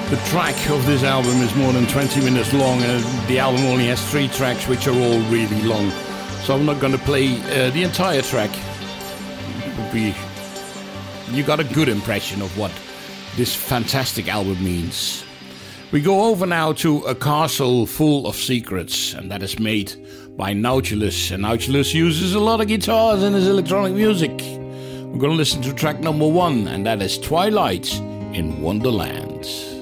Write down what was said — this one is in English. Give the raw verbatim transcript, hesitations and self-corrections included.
The track of this album is more than twenty minutes long, and the album only has three tracks, which are all really long. So I'm not going to play uh, the entire track. Be, you got a good impression of what this fantastic album means. We go over now to A Castle Full of Secrets, and that is made by Nautilus. And Nautilus uses a lot of guitars in his electronic music. We're going to listen to track number one, and that is Twilight in Wonderland.